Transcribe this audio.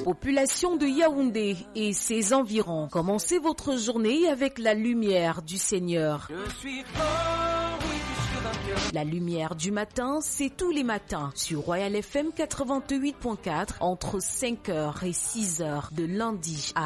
Population de Yaoundé et ses environs, commencez votre journée avec la lumière du Seigneur. La lumière du matin, c'est tous les matins sur Royal FM 88.4 entre 5h et 6h de lundi à